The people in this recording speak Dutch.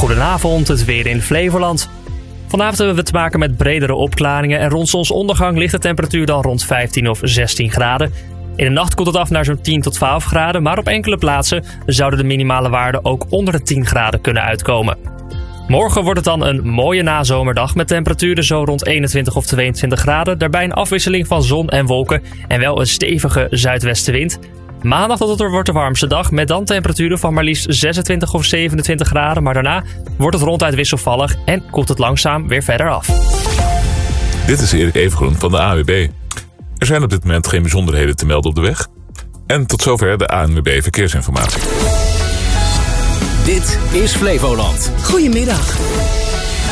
Goedenavond, het weer in Flevoland. Vanavond hebben we te maken met bredere opklaringen en rond zonsondergang ligt de temperatuur dan rond 15 of 16 graden. In de nacht koelt het af naar zo'n 10 tot 12 graden, maar op enkele plaatsen zouden de minimale waarden ook onder de 10 graden kunnen uitkomen. Morgen wordt het dan een mooie nazomerdag met temperaturen zo rond 21 of 22 graden. Daarbij een afwisseling van zon en wolken en wel een stevige zuidwestenwind. Maandag wordt de warmste dag met dan temperaturen van maar liefst 26 of 27 graden. Maar daarna wordt het ronduit wisselvallig en koelt het langzaam weer verder af. Dit is Erik Evengroen van de ANWB. Er zijn op dit moment geen bijzonderheden te melden op de weg. En tot zover de ANWB Verkeersinformatie. Dit is Flevoland. Goedemiddag.